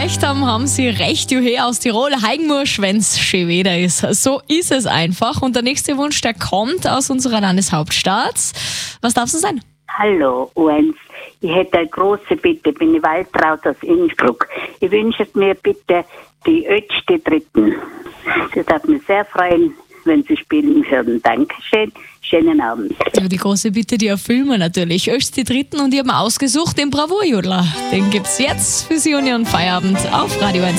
erreicht haben, haben sie recht juhe aus Tirol. Heigenmursch, wenn's schön Wetter ist. So ist es einfach. Und der nächste Wunsch, der kommt aus unserer Landeshauptstadt. Was darf es sein? Hallo, Uens. Ich hätte eine große Bitte, bin ich Waltraud aus Innsbruck. Ich wünsche mir bitte die Ötsch, Dritten. Das würde mich sehr freuen, wenn Sie spielen würden. Dankeschön, schönen Abend. Ja, die große Bitte, die erfüllen wir natürlich. Ötsch, die Dritten, und ich habe mir ausgesucht den Bravourjodler. Den gibt's jetzt für Sie und Ihren Feierabend auf Radio 1.